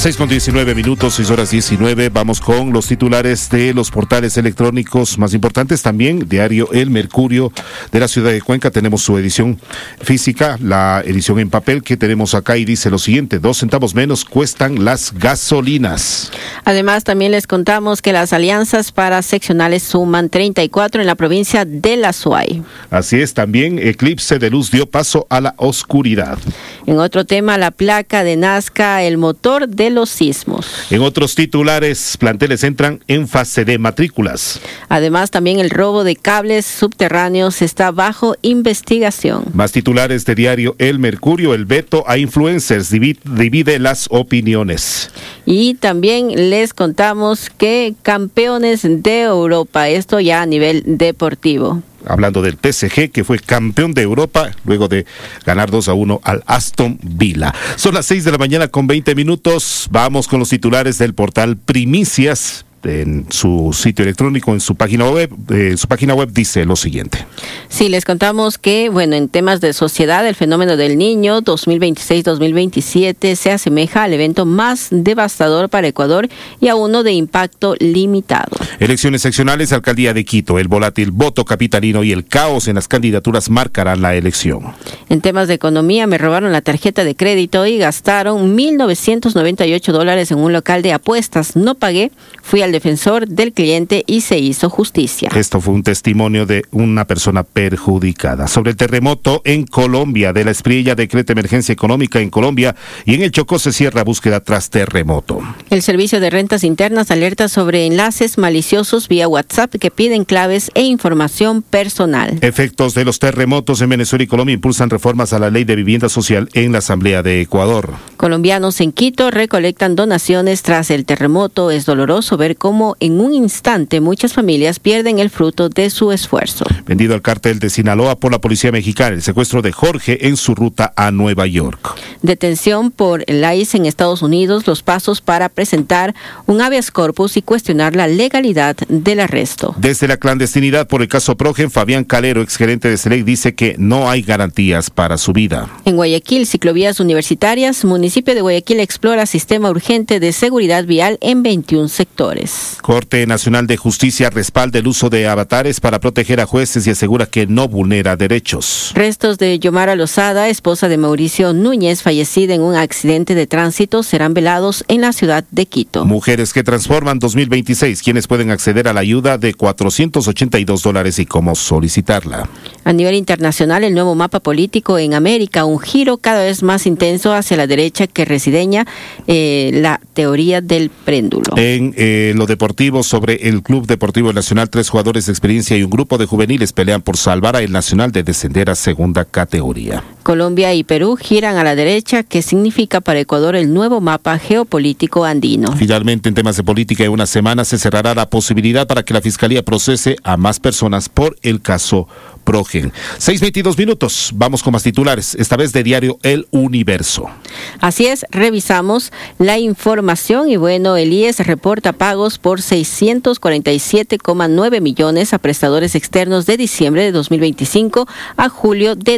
6:19, 6:19. Vamos con los titulares de los portales electrónicos más importantes. También diario El Mercurio de la ciudad de Cuenca. Tenemos su edición física, la edición en papel que tenemos acá, y dice lo siguiente: 2 centavos menos cuestan las gasolinas. Además, también les contamos que las alianzas para seccionales suman 34 en la provincia de La Suay. Así es, también eclipse de luz dio paso a la oscuridad. En otro tema, la placa de Nazca, el motor de los sismos. En otros titulares, planteles entran en fase de matrículas. Además, también el robo de cables subterráneos está bajo investigación. Más titulares de diario El Mercurio: el veto a influencers divide las opiniones. Y también les contamos que campeones de Europa, esto ya a nivel deportivo. Hablando del PSG, que fue campeón de Europa luego de ganar 2-1 al Aston Villa. Son las 6:20 a.m. Vamos con los titulares del portal Primicias. En su sitio electrónico, en su página web, dice lo siguiente. Sí, les contamos que, en temas de sociedad, el fenómeno del Niño 2026-2027 se asemeja al evento más devastador para Ecuador y a uno de impacto limitado. Elecciones seccionales, alcaldía de Quito, el volátil voto capitalino y el caos en las candidaturas marcarán la elección. En temas de economía, me robaron la tarjeta de crédito y gastaron $1,998 en un local de apuestas. No pagué, fui al defensor del cliente y se hizo justicia. Esto fue un testimonio de una persona perjudicada. Sobre el terremoto en Colombia, de la Espriella decreta emergencia económica en Colombia y en el Chocó se cierra búsqueda tras terremoto. El Servicio de Rentas Internas alerta sobre enlaces maliciosos vía WhatsApp que piden claves e información personal. Efectos de los terremotos en Venezuela y Colombia impulsan reformas a la ley de vivienda social en la Asamblea de Ecuador. Colombianos en Quito recolectan donaciones tras el terremoto. Es doloroso ver cómo en un instante muchas familias pierden el fruto de su esfuerzo. Vendido al cártel de Sinaloa por la policía mexicana, el secuestro de Jorge en su ruta a Nueva York. Detención por el ICE en Estados Unidos, los pasos para presentar un habeas corpus y cuestionar la legalidad del arresto. Desde la clandestinidad por el caso Progen, Fabián Calero, exgerente de SELEC, dice que no hay garantías para su vida. En Guayaquil, ciclovías universitarias, municipio de Guayaquil explora sistema urgente de seguridad vial en 21 sectores. Corte Nacional de Justicia respalda el uso de avatares para proteger a jueces y asegura que no vulnera derechos. Restos de Yomara Lozada, esposa de Mauricio Núñez, fallecida en un accidente de tránsito, serán velados en la ciudad de Quito. Mujeres que transforman 2026, quienes pueden acceder a la ayuda de $482 y cómo solicitarla. A nivel internacional, el nuevo mapa político en América, un giro cada vez más intenso hacia la derecha que resideña la teoría del péndulo. En lo deportivo, sobre el Club Deportivo Nacional, 3 jugadores de experiencia y un grupo de juveniles pelean por salvar a El Nacional de descender a segunda categoría. Colombia y Perú giran a la derecha, que significa para Ecuador el nuevo mapa geopolítico andino. Finalmente, en temas de política, en una semana se cerrará la posibilidad para que la Fiscalía procese a más personas por el caso Progen. 6:22. Vamos con más titulares, esta vez de diario El Universo. Así es, revisamos la información y el IES reporta pagos por 647,9 millones a prestadores externos de diciembre de 2025 a julio de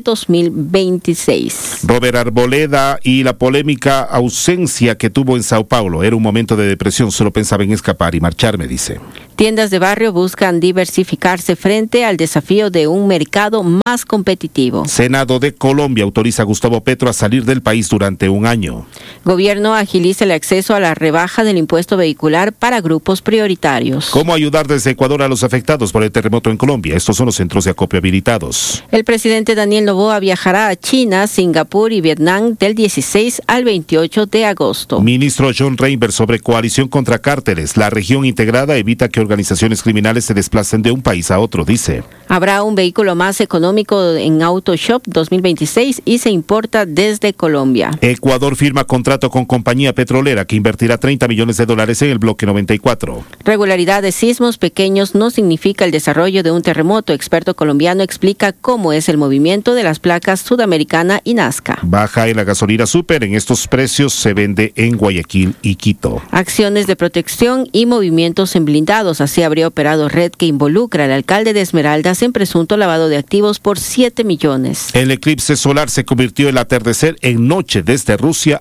2026. Robert Arboleda y la polémica ausencia que tuvo en Sao Paulo. Era un momento de depresión, solo pensaba en escapar y marcharme, dice. Tiendas de barrio buscan diversificarse frente al desafío de un mercado más competitivo. Senado de Colombia autoriza a Gustavo Petro a salir del país durante un año. Gobierno agiliza el acceso a la rebaja del impuesto vehicular para grupos prioritarios. ¿Cómo ayudar desde Ecuador a los afectados por el terremoto en Colombia? Estos son los centros de acopio habilitados. El presidente Daniel Noboa viajará a China, Singapur y Vietnam del 16 al 28 de agosto. Ministro John Reinberg sobre coalición contra cárteles. La región integrada evita que organizaciones criminales se desplacen de un país a otro, dice. Habrá un vehículo más económico en AutoShop 2026 y se importa desde Colombia. Ecuador firma contrato con compañía petrolera que invertirá $30 millones en el bloque 94. Regularidad de sismos pequeños no significa el desarrollo de un terremoto. Experto colombiano explica cómo es el movimiento de las placas Sudamericana y Nazca. Baja en la gasolina super. En estos precios se vende en Guayaquil y Quito. Acciones de protección y movimientos en blindados. Así habría operado red que involucra al alcalde de Esmeraldas en presunto lavado de activos por 7 millones. El eclipse solar se convirtió el atardecer en noche desde Rusia hasta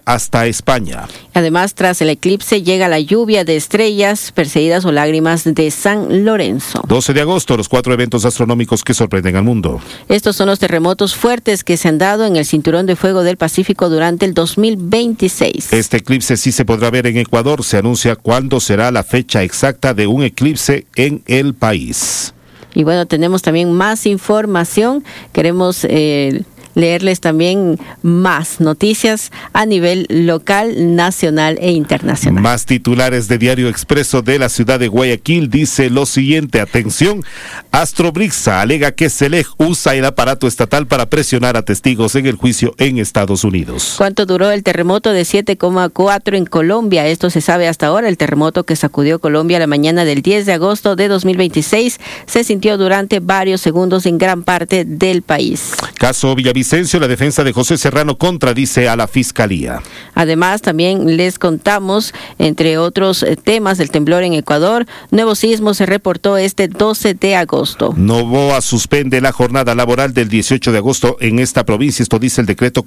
a España. Además, tras el eclipse llega la lluvia de estrellas, Perseidas o lágrimas de San Lorenzo. 12 de agosto, los 4 eventos astronómicos que sorprenden al mundo. Estos son los terremotos fuertes que se han dado en el Cinturón de Fuego del Pacífico durante el 2026. Este eclipse sí se podrá ver en Ecuador. Se anuncia cuándo será la fecha exacta de un eclipse en el país. Y bueno, tenemos también más información. Queremos leerles también más noticias a nivel local, nacional e internacional. Más titulares de Diario Expreso de la ciudad de Guayaquil dice lo siguiente, atención, Astrobrixa alega que Selec usa el aparato estatal para presionar a testigos en el juicio en Estados Unidos. ¿Cuánto duró el terremoto de 7,4 en Colombia? Esto se sabe hasta ahora. El terremoto que sacudió Colombia la mañana del 10 de agosto de 2026 se sintió durante varios segundos en gran parte del país. Caso Villavicencio, la defensa de José Serrano contradice a la Fiscalía. Además, también les contamos, entre otros temas, del temblor en Ecuador. Nuevo sismo se reportó este 12 de agosto. Novoa suspende la jornada laboral del 18 de agosto en esta provincia. Esto dice el decreto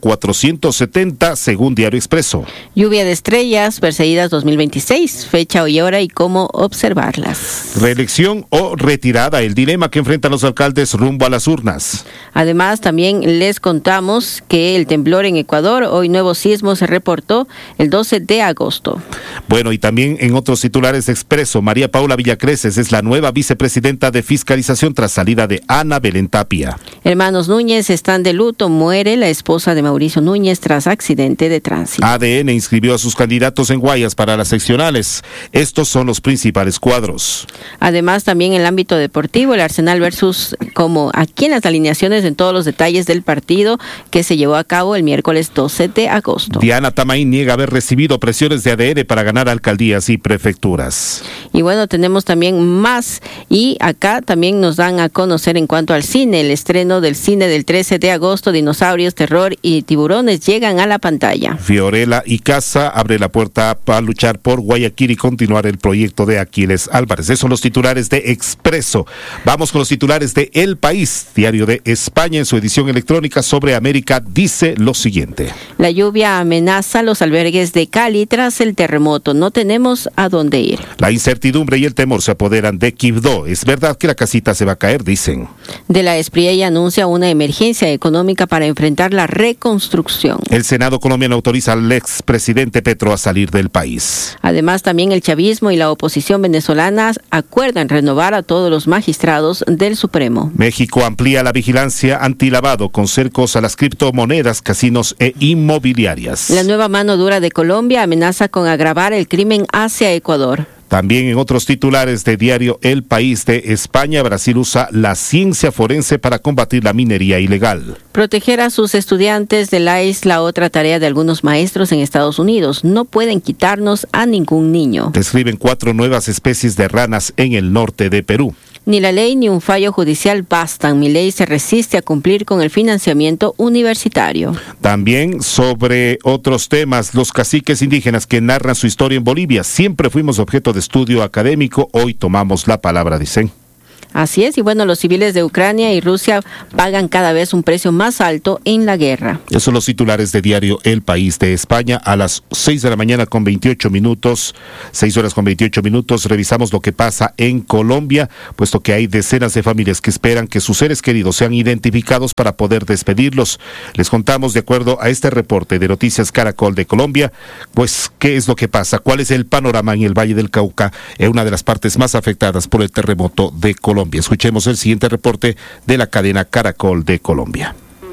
470, según Diario Expreso. Lluvia de estrellas, Perseidas 2026, fecha y hora y cómo observarlas. Reelección o retirada, el dilema que enfrentan los alcaldes rumbo a las urnas. Además, también les contamos que el temblor en Ecuador, hoy nuevo sismo se reportó el 12 de agosto. Bueno, y también en otros titulares de Expreso, María Paula Villacreces es la nueva vicepresidenta de Fiscalización tras salida de Ana Belén Tapia. Hermanos Núñez están de luto, muere la esposa de Mauricio Núñez tras accidente de tránsito. ADN inscribió a sus candidatos en Guayas para las seccionales. Estos son los principales cuadros. Además, también en el ámbito deportivo, el Arsenal versus como aquí en las alineaciones en todos los detalles del partido que se llevó a cabo el miércoles 12 de agosto. Diana Tamaín niega haber recibido presiones de ADN para ganar alcaldías y prefecturas. Y bueno, tenemos también más y acá también nos dan a conocer en cuanto al cine, el estreno del cine del 13 de agosto, Dinosaurios, Terror y Tiburones llegan a la pantalla. Fiorella y Casa abre la puerta para luchar por Guayaquil y continuar el proyecto de Aquiles Álvarez. Esos son los titulares de Expreso. Vamos con los titulares de El País, diario de España, en su edición electrónica sobre América, dice lo siguiente. La lluvia amenaza los albergues de Cali tras el terremoto. No tenemos a dónde ir. La incertidumbre y el temor se apoderan de Quibdó. Es verdad que la casita se va a caer, dicen. De la SPRIEI anuncia una emergencia económica para enfrentar la reconstrucción. El Senado colombiano autoriza al expresidente Petro a salir del país. Además, también el chavismo y la oposición venezolana acuerdan renovar a todos los magistrados del Supremo. México amplía la vigilancia antilavado con cercos a las criptomonedas, casinos e inmobiliarias. La nueva mano dura de Colombia amenaza con agravar el crimen hacia Ecuador. También en otros titulares de diario El País de España, Brasil usa la ciencia forense para combatir la minería ilegal. Proteger a sus estudiantes de la isla, otra tarea de algunos maestros en Estados Unidos. No pueden quitarnos a ningún niño. Describen 4 nuevas especies de ranas en el norte de Perú. Ni la ley ni un fallo judicial bastan. Milei se resiste a cumplir con el financiamiento universitario. También sobre otros temas, los caciques indígenas que narran su historia en Bolivia. Siempre fuimos objeto de estudio académico, hoy tomamos la palabra, dicen. Así es, y bueno, los civiles de Ucrania y Rusia pagan cada vez un precio más alto en la guerra. Esos son los titulares de diario El País de España. A las 6 de la mañana con 28 minutos, 6 horas con 28 minutos, revisamos lo que pasa en Colombia, puesto que hay decenas de familias que esperan que sus seres queridos sean identificados para poder despedirlos. Les contamos, de acuerdo a este reporte de Noticias Caracol de Colombia, pues qué es lo que pasa, cuál es el panorama en el Valle del Cauca, en una de las partes más afectadas por el terremoto de Colombia. Escuchemos el siguiente reporte de la cadena Caracol de Colombia.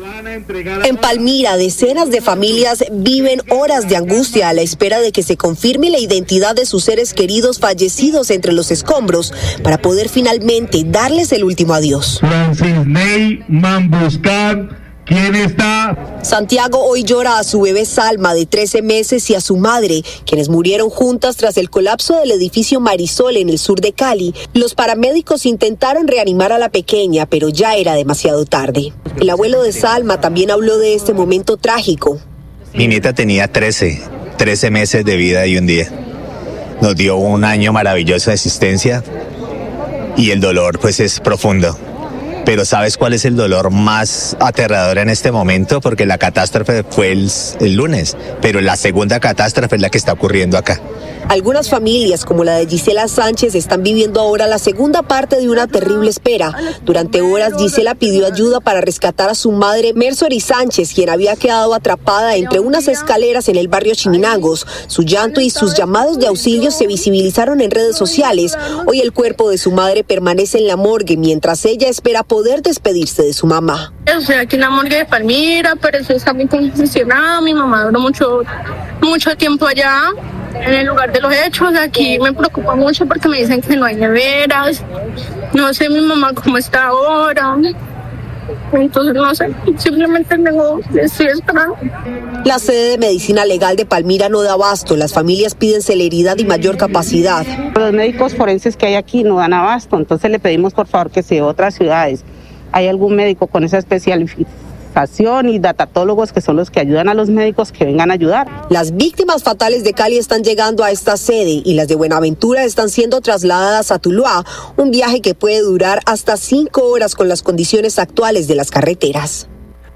En Palmira, decenas de familias viven horas de angustia a la espera de que se confirme la identidad de sus seres queridos fallecidos entre los escombros para poder finalmente darles el último adiós. Francis Ney Mambuscar, ¿quién está? Santiago hoy llora a su bebé Salma de 13 meses y a su madre, quienes murieron juntas tras el colapso del edificio Marisol en el sur de Cali. Los paramédicos intentaron reanimar a la pequeña, pero ya era demasiado tarde. El abuelo de Salma también habló de este momento trágico. Mi nieta tenía 13 meses de vida y un día. Nos dio un año maravilloso de existencia y el dolor pues es profundo. Pero ¿sabes cuál es el dolor más aterrador en este momento? Porque la catástrofe fue el lunes, pero la segunda catástrofe es la que está ocurriendo acá. Algunas familias, como la de Gisela Sánchez, están viviendo ahora la segunda parte de una terrible espera. Durante horas, Gisela pidió ayuda para rescatar a su madre, Mersory Sánchez, quien había quedado atrapada entre unas escaleras en el barrio Chiminangos. Su llanto y sus llamados de auxilio se visibilizaron en redes sociales. Hoy el cuerpo de su madre permanece en la morgue, mientras ella espera poder despedirse de su mamá. Estoy aquí en la morgue de Palmira, pero eso está muy congestionado. Mi mamá duró mucho tiempo allá, en el lugar de los hechos. Aquí me preocupa mucho porque me dicen que no hay neveras. No sé mi mamá cómo está ahora. Entonces no sé, simplemente estoy esperando. La sede de medicina legal de Palmira no da abasto. Las familias piden celeridad y mayor capacidad. Los médicos forenses que hay aquí no dan abasto, entonces le pedimos por favor que sea de otras ciudades. ¿Hay algún médico con esa especialización y datatólogos que son los que ayudan a los médicos que vengan a ayudar? Las víctimas fatales de Cali están llegando a esta sede y las de Buenaventura están siendo trasladadas a Tuluá, un viaje que puede durar hasta 5 horas con las condiciones actuales de las carreteras.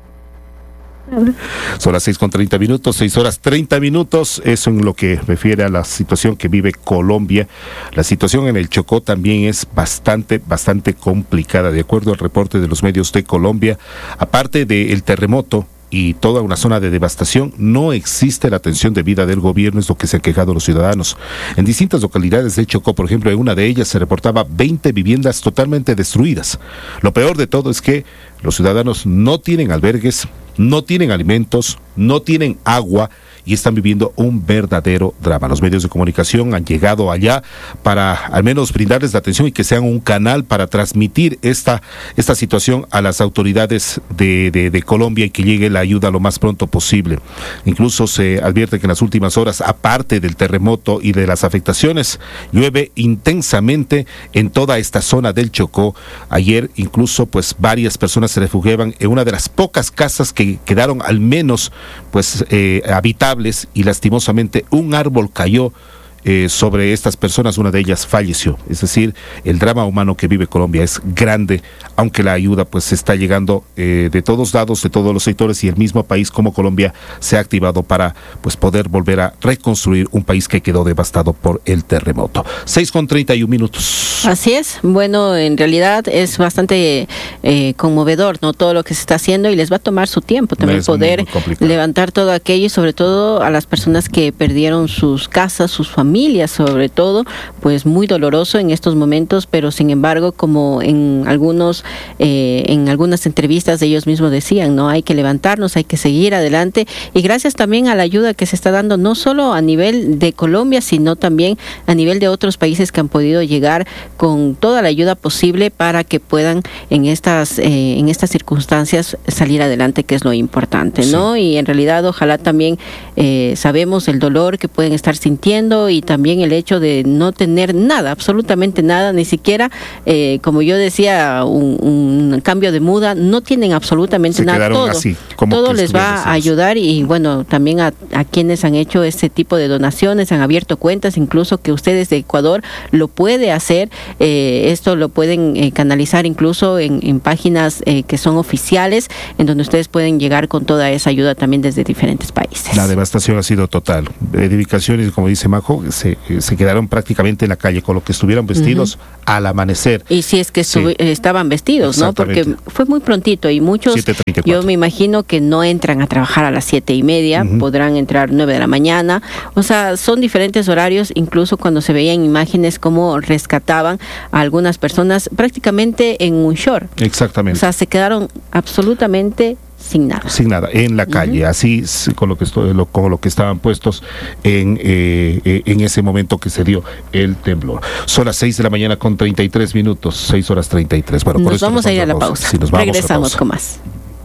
Son las 6:30, 6 horas 30 minutos. Eso en lo que refiere a la situación que vive Colombia. La situación en el Chocó también es bastante complicada. De acuerdo al reporte de los medios de Colombia, aparte del terremoto y toda una zona de devastación, no existe la atención debida del gobierno, es lo que se han quejado los ciudadanos. En distintas localidades de Chocó, por ejemplo, en una de ellas se reportaba 20 viviendas totalmente destruidas. Lo peor de todo es que los ciudadanos no tienen albergues, no tienen alimentos, no tienen agua y están viviendo un verdadero drama. Los medios de comunicación han llegado allá para al menos brindarles la atención y que sean un canal para transmitir esta situación a las autoridades de Colombia y que llegue la ayuda lo más pronto posible. Incluso se advierte que en las últimas horas, aparte del terremoto y de las afectaciones, llueve intensamente en toda esta zona del Chocó. Ayer incluso pues varias personas se refugiaban en una de las pocas casas que quedaron al menos pues habitables y lastimosamente un árbol cayó sobre estas personas, una de ellas falleció. Es decir, el drama humano que vive Colombia es grande, aunque la ayuda pues está llegando de todos lados, de todos los sectores, y el mismo país como Colombia se ha activado para pues poder volver a reconstruir un país que quedó devastado por el terremoto. 6:31. Así es. Bueno, en realidad es bastante conmovedor, ¿no? Todo lo que se está haciendo, y les va a tomar su tiempo también poder levantar todo aquello, y sobre todo a las personas que perdieron sus casas, sus familias, sobre todo, pues muy doloroso en estos momentos, pero sin embargo, como en algunas entrevistas ellos mismos decían, no, hay que levantarnos, hay que seguir adelante, y gracias también a la ayuda que se está dando no solo a nivel de Colombia, sino también a nivel de otros países que han podido llegar con toda la ayuda posible para que puedan en estas circunstancias salir adelante, que es lo importante, ¿no? Sí. Y en realidad ojalá también sabemos el dolor que pueden estar sintiendo, y también el hecho de no tener nada, absolutamente nada, ni siquiera, como yo decía, un cambio de muda, no tienen absolutamente nada. Todo les va a ayudar, y bueno, también a quienes han hecho este tipo de donaciones, han abierto cuentas, incluso que ustedes de Ecuador lo puede hacer, esto lo pueden canalizar incluso en páginas que son oficiales, en donde ustedes pueden llegar con toda esa ayuda también desde diferentes países. La devastación ha sido total. Edificaciones, como dice Majo, se quedaron prácticamente en la calle con lo que estuvieron vestidos al amanecer. Y si es que estaban vestidos, ¿no? Porque fue muy prontito, y muchos, yo me imagino que no entran a trabajar a las 7:30, podrán entrar 9 de la mañana, o sea, son diferentes horarios. Incluso cuando se veían imágenes cómo rescataban a algunas personas prácticamente en un short. Exactamente. O sea, se quedaron absolutamente sin nada, en la calle, así con lo que estaban puestos en ese momento que se dio el temblor. Son las 6:33, 6 horas 33. Bueno, nos vamos a ir a la pausa. Sí, regresamos con más.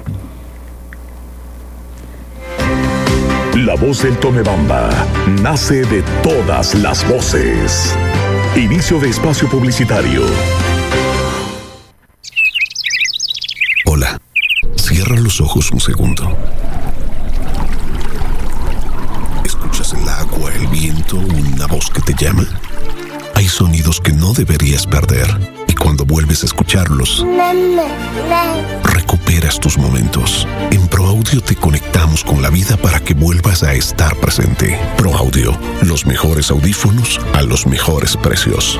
La voz del Tomebamba nace de todas las voces. Inicio de espacio publicitario. Hola. Cierra los ojos un segundo. ¿Escuchas el agua, el viento, una voz que te llama? Hay sonidos que no deberías perder, y cuando vuelves a escucharlos, recuperas tus momentos. En ProAudio te conectamos con la vida para que vuelvas a estar presente. ProAudio, los mejores audífonos a los mejores precios.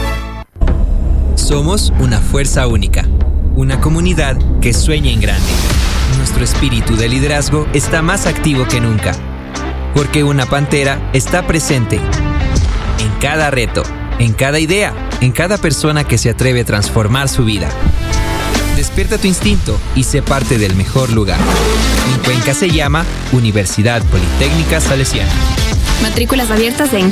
Somos una fuerza única, una comunidad que sueña en grande. Nuestro espíritu de liderazgo está más activo que nunca, porque una pantera está presente en cada reto, en cada idea, en cada persona que se atreve a transformar su vida. Despierta tu instinto y sé parte del mejor lugar. En Cuenca se llama Universidad Politécnica Salesiana. Matrículas abiertas en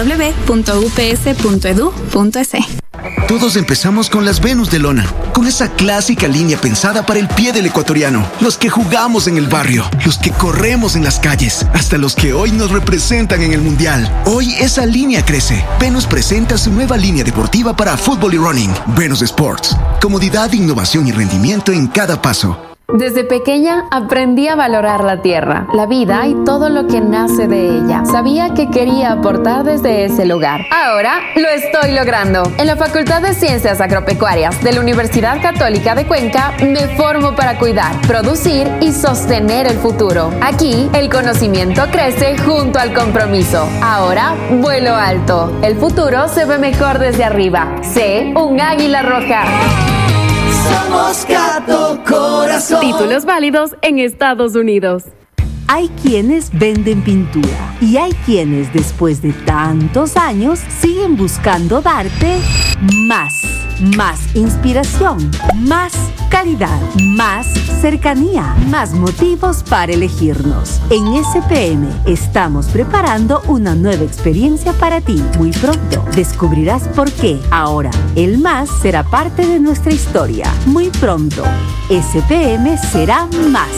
www.ups.edu.es. Todos empezamos con las Venus de lona, con esa clásica línea pensada para el pie del ecuatoriano. Los que jugamos en el barrio, los que corremos en las calles, hasta los que hoy nos representan en el mundial. Hoy esa línea crece. Venus presenta su nueva línea deportiva para fútbol y running. Venus Sports. Comodidad, innovación y rendimiento en cada paso. Desde pequeña aprendí a valorar la tierra, la vida y todo lo que nace de ella. Sabía que quería aportar desde ese lugar. Ahora lo estoy logrando. En la Facultad de Ciencias Agropecuarias de la Universidad Católica de Cuenca me formo para cuidar, producir y sostener el futuro. Aquí el conocimiento crece junto al compromiso. Ahora vuelo alto. El futuro se ve mejor desde arriba. Sé un águila roja. Somos Gato Corazón. Títulos válidos en Estados Unidos. Hay quienes venden pintura y hay quienes después de tantos años siguen buscando darte más inspiración, más calidad, más cercanía, más motivos para elegirnos. En SPM estamos preparando una nueva experiencia para ti. Muy pronto descubrirás por qué ahora el más será parte de nuestra historia. Muy pronto, SPM será más.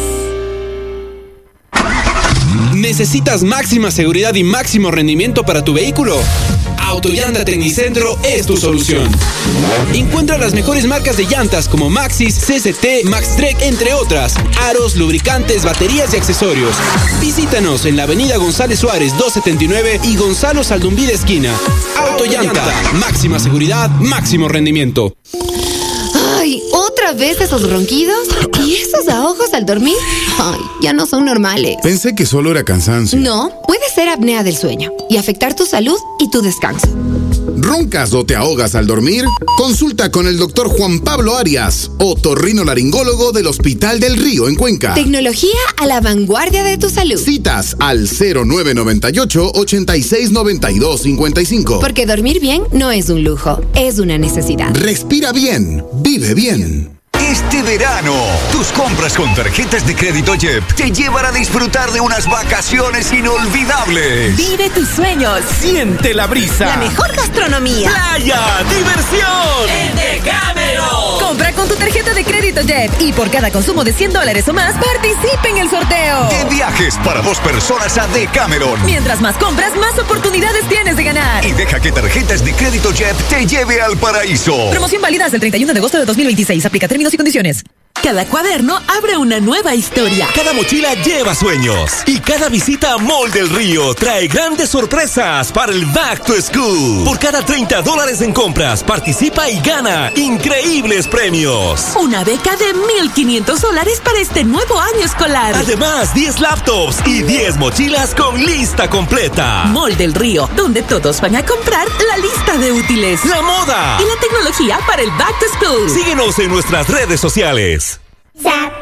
¿Necesitas máxima seguridad y máximo rendimiento para tu vehículo? Autollanta Tecnicentro es tu solución. Encuentra las mejores marcas de llantas como Maxxis, CCT, Maxtrek, entre otras. Aros, lubricantes, baterías y accesorios. Visítanos en la avenida González Suárez 279 y Gonzalo Saldumbide esquina. Autollanta, máxima seguridad, máximo rendimiento. Ay, ¿otra vez esos ronquidos? ¿Y esos ahogos al dormir? Ay, ya no son normales. Pensé que solo era cansancio. No, puede ser apnea del sueño y afectar tu salud y tu descanso. ¿Roncas o te ahogas al dormir? Consulta con el doctor Juan Pablo Arias, otorrinolaringólogo del Hospital del Río en Cuenca. Tecnología a la vanguardia de tu salud. Citas al 0998-869255. Porque dormir bien no es un lujo, es una necesidad. Respira bien, vive bien. Este verano, tus compras con tarjetas de crédito JEP te llevan a disfrutar de unas vacaciones inolvidables. Vive tus sueños. Siente la brisa. La mejor gastronomía. Playa, diversión. En Decámero. Compra con tu tarjeta de crédito JEP y por cada consumo de $100 o más, participa en el sorteo. De viajes para 2 personas a Decameron. Mientras más compras, más oportunidades tienes de ganar. Y deja que tarjetas de crédito JEP te lleve al paraíso. Promoción válida hasta el 31 de agosto de 2026. Aplica términos y condiciones. Cada cuaderno abre una nueva historia. Cada mochila lleva sueños. Y cada visita a Mall del Río trae grandes sorpresas para el Back to School. Por cada $30 en compras, participa y gana increíbles premios. Una beca de $1,500 para este nuevo año escolar. Además, 10 laptops y 10 mochilas con lista completa. Mall del Río, donde todos van a comprar la lista de útiles, la moda y la tecnología para el Back to School. Síguenos en nuestras redes sociales.